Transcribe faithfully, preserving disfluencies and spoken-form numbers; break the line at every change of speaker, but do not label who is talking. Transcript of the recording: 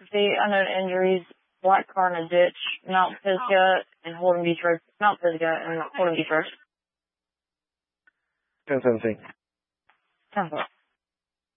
see unknown injuries, black car in a ditch, Mount Pisgah and Holden Beach Road, Mount Pisgah and Holden Beach Road.
ten seventeen.
ten four.